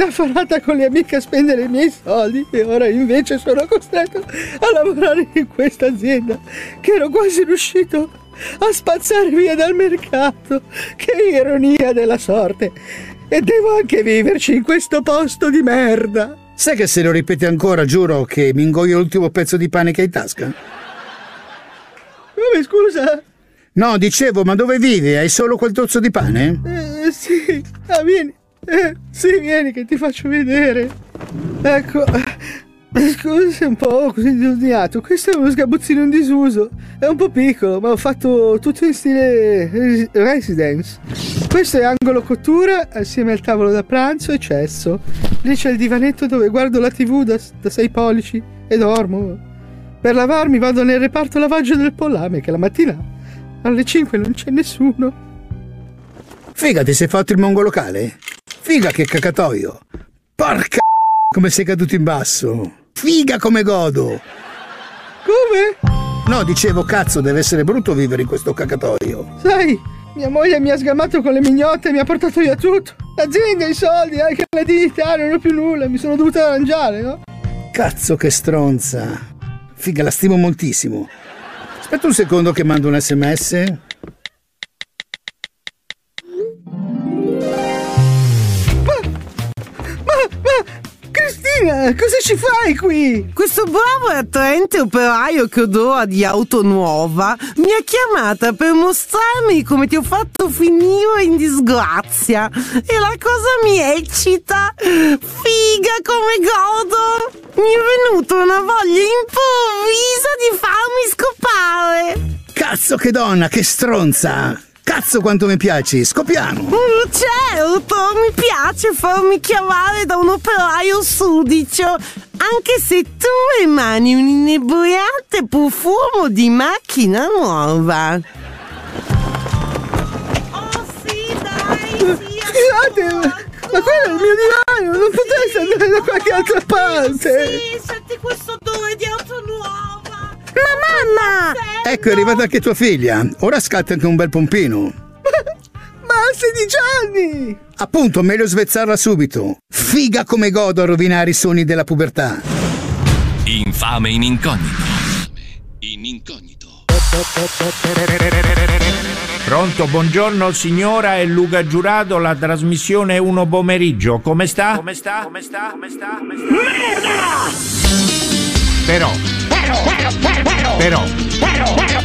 indaffarata con le amiche a spendere i miei soldi e ora invece sono costretto a lavorare in questa azienda che ero quasi riuscito a spazzare via dal mercato. Che ironia della sorte! E devo anche viverci in questo posto di merda. Sai che se lo ripeti ancora giuro che mi ingoio l'ultimo pezzo di pane che hai in tasca? Come, scusa? No, dicevo, ma dove vivi? Hai solo quel tozzo di pane? Sì. Ah, vieni. Sì, vieni che ti faccio vedere. Ecco. Scusa se è un po' così disordinato. Questo è uno sgabuzzino in disuso. È un po' piccolo, ma ho fatto tutto in stile residence. Questo è angolo cottura assieme al tavolo da pranzo e cesso. Lì c'è il divanetto dove guardo la TV da 6 pollici e dormo. Per lavarmi vado nel reparto lavaggio del pollame, che la mattina alle 5 non c'è nessuno. Figa, ti sei fatto il mongolocale? Figa, che cacatoio. Porca come sei caduto in basso. Figa come godo. Come? No, dicevo, cazzo, deve essere brutto vivere in questo cacatoio. Sai, mia moglie mi ha sgamato con le mignotte e mi ha portato via tutto. L'azienda, i soldi, anche la dignità, non ho più nulla. Mi sono dovuta arrangiare, no? Cazzo che stronza. Figa, la stimo moltissimo. Aspetta un secondo che mando un SMS. Cristina, cosa ci fai qui? Questo bravo e attraente operaio che odora di auto nuova mi ha chiamata per mostrarmi come ti ho fatto finire in disgrazia. E la cosa mi eccita. Figa come godo. Mi è venuta una voglia improvvisa di farmi scopare. Cazzo che donna, che stronza. Cazzo quanto mi piaci, scopiamo! Certo, mi piace farmi chiamare da un operaio sudicio, anche se tu emani un inebriante profumo di macchina nuova. Oh sì, dai, sì, scusate, ma quello è il mio divano, non potresti andare da qualche altra parte? Sì, senti questo odore di auto nuova. Ma mamma! Ecco, è arrivata anche tua figlia. Ora scatta anche un bel pompino. Ma ha 16 anni! Appunto, meglio svezzarla subito. Figa come godo a rovinare i sogni della pubertà. Infame in incognito. In incognito. Pronto, buongiorno signora, è Luca Giurato, la trasmissione 1 pomeriggio. Come sta? Come sta? Merda! Però